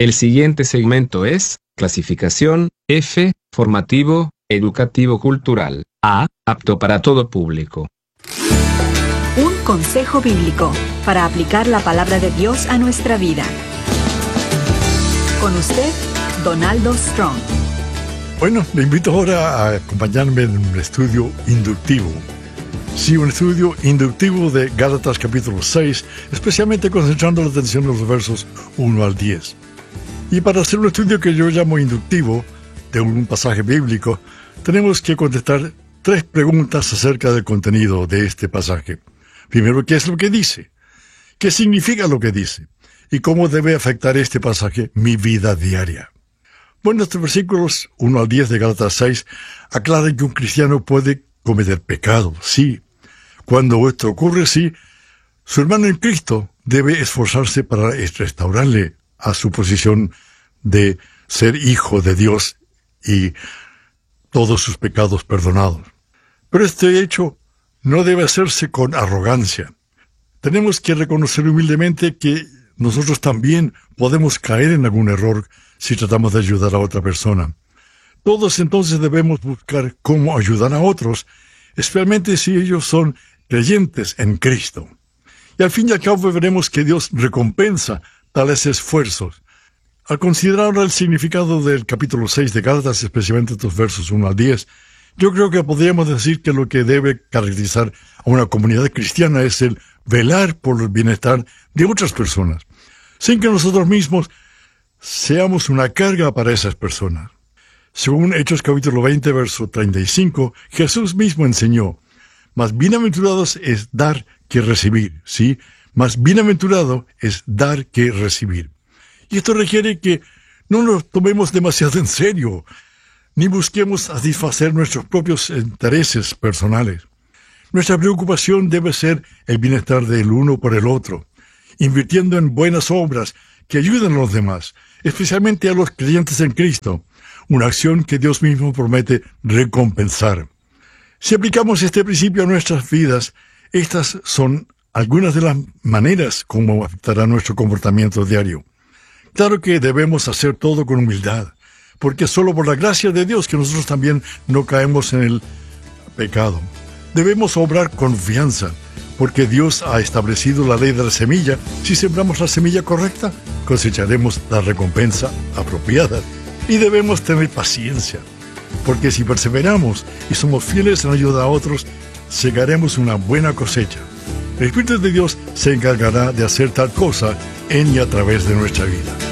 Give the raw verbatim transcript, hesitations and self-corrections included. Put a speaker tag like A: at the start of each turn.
A: El siguiente segmento es clasificación F, formativo, educativo cultural. A, apto para todo público.
B: Un consejo bíblico para aplicar la palabra de Dios a nuestra vida. Con usted, Donaldo Strong.
C: Bueno, le invito ahora a acompañarme en un estudio inductivo. Sí, un estudio inductivo de Gálatas capítulo seis, especialmente concentrando la atención en los versos uno al diez. Y para hacer un estudio que yo llamo inductivo de un pasaje bíblico, tenemos que contestar tres preguntas acerca del contenido de este pasaje. Primero, ¿qué es lo que dice? ¿Qué significa lo que dice? ¿Y cómo debe afectar este pasaje mi vida diaria? Bueno, estos versículos uno al diez de Gálatas seis aclaran que un cristiano puede cometer pecado, sí. Cuando esto ocurre, sí, su hermano en Cristo debe esforzarse para restaurarle a su posición de ser hijo de Dios y todos sus pecados perdonados. Pero este hecho no debe hacerse con arrogancia. Tenemos que reconocer humildemente que nosotros también podemos caer en algún error si tratamos de ayudar a otra persona. Todos entonces debemos buscar cómo ayudar a otros, especialmente si ellos son creyentes en Cristo. Y al fin y al cabo veremos que Dios recompensa tales esfuerzos. Al considerar ahora el significado del capítulo seis de Gálatas, especialmente estos versos uno al diez, yo creo que podríamos decir que lo que debe caracterizar a una comunidad cristiana es el velar por el bienestar de otras personas, sin que nosotros mismos seamos una carga para esas personas. Según Hechos capítulo veinte, verso treinta y cinco, Jesús mismo enseñó: más bienaventurados es dar que recibir, ¿sí? Más bienaventurado es dar que recibir. Y esto requiere que no nos tomemos demasiado en serio, ni busquemos satisfacer nuestros propios intereses personales. Nuestra preocupación debe ser el bienestar del uno por el otro, invirtiendo en buenas obras que ayuden a los demás, especialmente a los creyentes en Cristo, una acción que Dios mismo promete recompensar. Si aplicamos este principio a nuestras vidas, estas son algunas de las maneras como afectará nuestro comportamiento diario. Claro que debemos hacer todo con humildad, porque es solo por la gracia de Dios que nosotros también no caemos en el pecado. Debemos obrar confianza, porque Dios ha establecido la ley de la semilla. Si sembramos la semilla correcta, cosecharemos la recompensa apropiada. Y debemos tener paciencia, porque si perseveramos y somos fieles en ayuda a otros, segaremos una buena cosecha. El Espíritu de Dios se encargará de hacer tal cosa en y a través de nuestra vida.